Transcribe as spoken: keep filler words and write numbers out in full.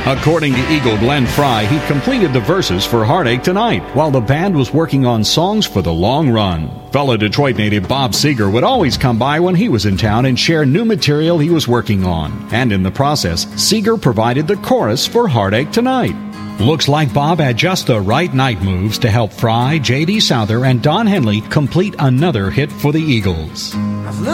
According to Eagle Glenn Fry, he completed the verses for Heartache Tonight while the band was working on songs for the long run. Fellow Detroit native Bob Seger would always come by when he was in town and share new material he was working on. And in the process, Seger provided the chorus for Heartache Tonight. Looks like Bob had just the right night moves to help Fry, J D. Souther, and Don Henley complete another hit for the Eagles.